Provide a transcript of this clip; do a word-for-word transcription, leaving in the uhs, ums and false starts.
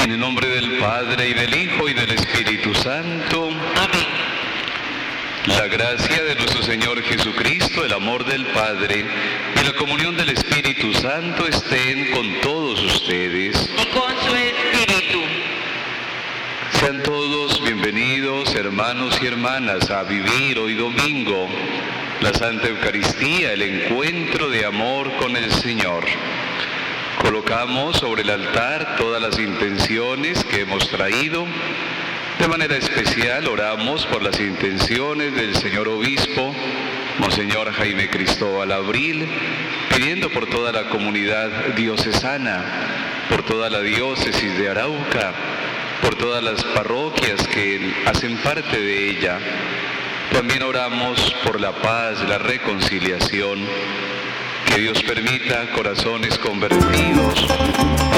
En el nombre del Padre, y del Hijo, y del Espíritu Santo. Amén. La gracia de nuestro Señor Jesucristo, el amor del Padre y la comunión del Espíritu Santo estén con todos ustedes. Y con su espíritu. Sean todos bienvenidos, hermanos y hermanas, a vivir hoy domingo la Santa Eucaristía, el encuentro de amor con el Señor. Colocamos sobre el altar todas las intenciones que hemos traído. De manera especial oramos por las intenciones del señor obispo, Monseñor Jaime Cristóbal Abril, pidiendo por toda la comunidad diocesana, por toda la diócesis de Arauca, por todas las parroquias que hacen parte de ella. También oramos por la paz, la reconciliación, que Dios permita corazones convertidos,